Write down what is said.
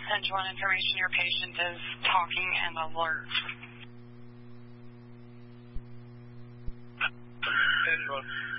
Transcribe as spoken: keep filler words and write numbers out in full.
send you on information. Your patient is talking and alert. ten one.